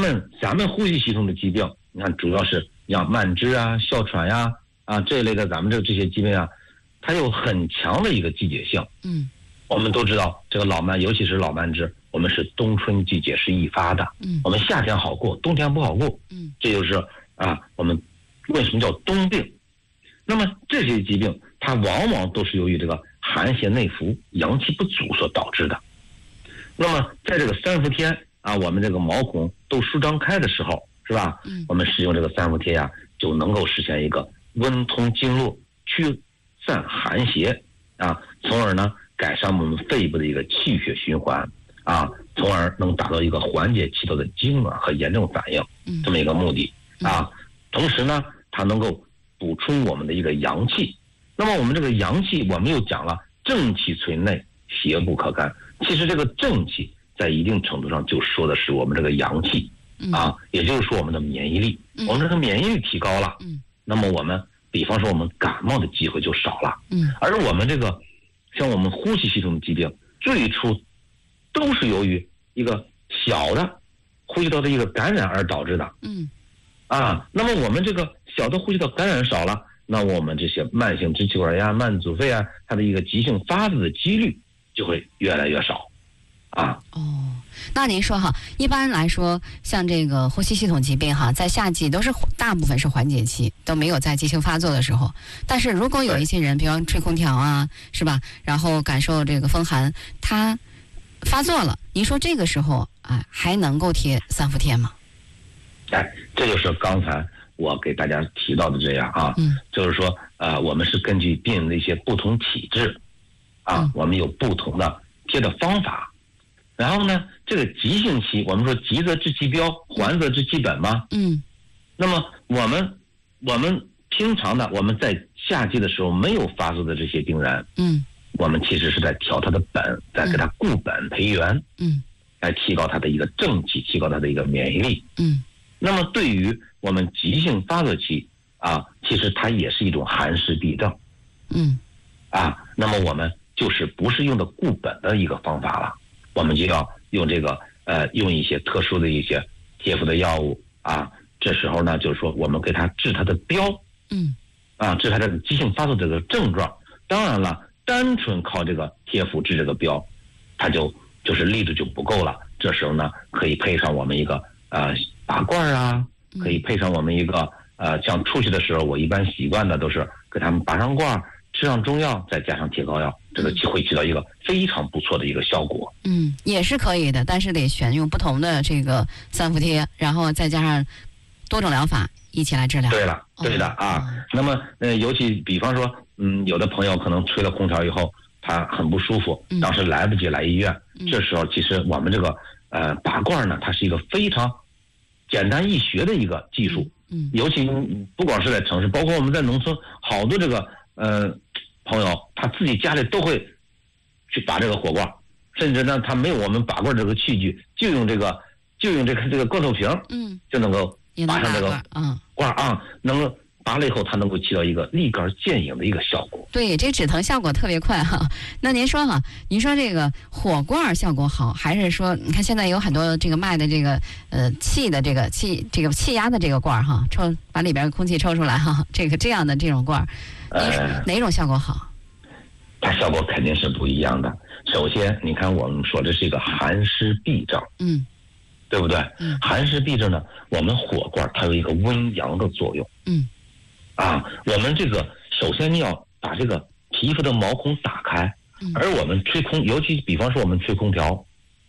们呼吸系统的疾病，你看主要是像慢支啊、哮喘呀这一类的，咱们这些疾病啊，它有很强的一个季节性。我们都知道这个老慢，尤其是老慢支，我们是冬春季节是易发的。我们夏天好过，冬天不好过。这就是我们为什么叫冬病。那么这些疾病它往往都是由于这个寒邪内服、阳气不足所导致的。那么在这个三伏天我们这个毛孔都舒张开的时候，是吧？我们使用这个三伏贴就能够实现一个温通经络、驱散寒邪从而呢改善我们肺部的一个气血循环从而能达到一个缓解气道的痉挛和炎症反应这么一个目的同时呢，它能够补充我们的一个阳气。那么我们这个阳气，我们又讲了正气存内，邪不可干。其实这个正气在一定程度上就说的是我们这个阳气也就是说我们的免疫力。我们这个免疫力提高了，那么我们比方说我们感冒的机会就少了。而我们这个像我们呼吸系统的疾病，最初都是由于一个小的呼吸道的一个感染而导致的。那么我们这个小的呼吸道感染少了，那我们这些慢性支气管炎、慢阻肺它的一个急性发作的几率就会越来越少。 那您说一般来说，像这个呼吸系统疾病在夏季都是大部分是缓解期，都没有在急性发作的时候。但是如果有一些人，比方吹空调是吧？然后感受这个风寒，他发作了，您说这个时候还能够贴三伏贴吗？ 这就是刚才我给大家提到的这样就是说我们是根据病人的一些不同体质我们有不同的贴的方法。然后呢，这个急性期，我们说急则治其标，缓则治其本嘛。那么我们平常的我们在夏季的时候没有发作的这些病人，我们其实是在调他的本，在给他固本培元，来提高他的一个正气，提高他的一个免疫力。那么对于我们急性发作期其实它也是一种寒湿痹症。那么我们就是不是用的固本的一个方法了，我们就要用这个用一些特殊的一些贴敷的药物这时候呢，就是说我们给他治他的标，治他的急性发作这个症状。当然了，单纯靠这个贴敷治这个标，它就是力度就不够了。这时候呢，可以配上我们一个拔罐可以配上我们一个像出去的时候，我一般习惯的都是给他们拔上罐，吃上中药，再加上贴膏药，这个会起到一个非常不错的一个效果。 也是可以的，但是得选用不同的这个三伏贴，然后再加上多种疗法一起来治疗。 对了，对的那么尤其比方说有的朋友可能吹了空调以后他很不舒服，当时来不及来医院，这时候其实我们这个拔罐呢，它是一个非常简单易学的一个技术。尤其不光是在城市，包括我们在农村，好多这个朋友他自己家里都会去拔这个火罐，甚至呢他没有我们拔罐这个器具，就用这个罐头瓶就能够拔上这个罐能够拔了以后，它能够起到一个立竿见影的一个效果。 对，这止疼效果特别快那您说您说这个火罐效果好，还是说你看现在有很多这个卖的这个气的这个气压的这个罐把里边空气抽出来这样的这种罐，哪种效果好？ 它效果肯定是不一样的。首先，你看我们说这是一个寒湿痹症，对不对？寒湿痹症呢，我们火罐它有一个温阳的作用。我们这个首先你要把这个皮肤的毛孔打开，而我们尤其比方说我们吹空调，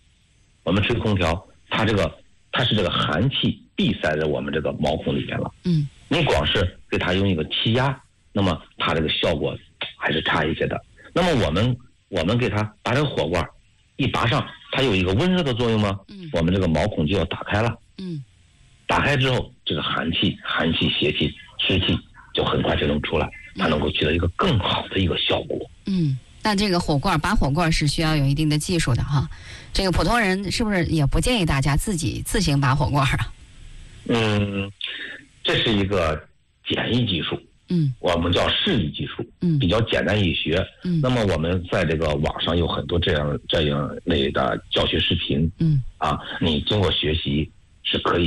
它是这个寒气闭塞在我们这个毛孔里面了。你光是给它用一个气压，那么它这个效果还是差一些的。那么我们给它把这个火罐一拔上，它有一个温热的作用吗？我们这个毛孔就要打开了。打开之后，这个寒气、邪气、湿气就很快就能出来，它能够起到一个更好的一个效果。 但这个拔火罐是需要有一定的技术的这个普通人是不是也不建议大家自行拔火罐这是一个简易技术，我们叫适宜技术，比较简单易学。那么我们在这个网上有很多这样类的教学视频，你经过学习是可以